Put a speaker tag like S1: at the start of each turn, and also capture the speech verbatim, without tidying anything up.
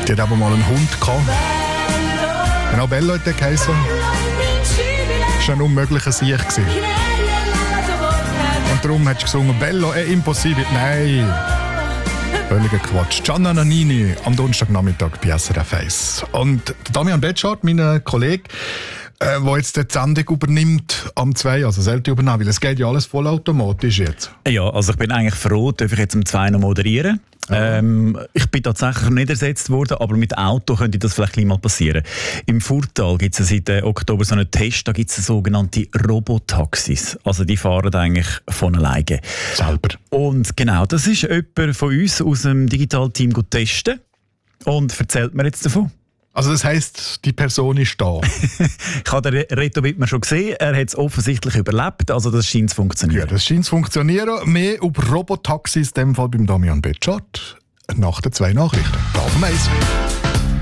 S1: Die hat aber mal einen Hund gehabt. Genau, Bello hat der geheißen. Das war ein unmöglicher Sieg. Und darum hat sie gesungen, Bello è impossibile. Nein, völliger Quatsch. Gianna Nannini am Donnerstagnachmittag bei S R F eins. Und Damian Betschart, mein Kollege, äh, der jetzt die Sendung übernimmt am zwei, also selten übernehmen, weil es geht ja alles vollautomatisch jetzt.
S2: Ja, also ich bin eigentlich froh, darf ich jetzt um zwei noch moderieren. Ähm, ich bin tatsächlich nicht ersetzt worden, aber mit Auto könnte das vielleicht mal passieren. Im Furtal gibt es seit Oktober so einen Test, da gibt es sogenannte Robotaxis. Also die fahren eigentlich von alleine.
S1: Selber. Und
S2: genau, das ist jemand von uns aus dem Digital-Team testen und erzählt mir jetzt davon.
S1: Also das heisst, die Person ist da.
S2: Ich habe den Reto Wittmer schon gesehen, er hat es offensichtlich überlebt, also das scheint zu funktionieren.
S1: Ja, das scheint zu funktionieren. Mehr über Robotaxis, in dem Fall beim Damian Betschart, nach den zwei Nachrichten. Da auf dem Eis.